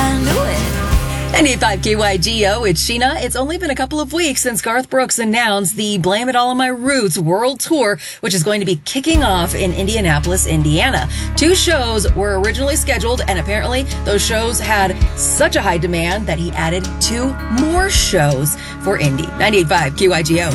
I knew it. 95 KYGO, it's Sheena. It's only been a couple of weeks since Garth Brooks announced the Blame It All on My Roots World Tour, which is going to be kicking off in Indianapolis, Indiana. 2 shows were originally scheduled, and apparently those shows had such a high demand that he added 2 more shows for Indy. 98.5 KYGO.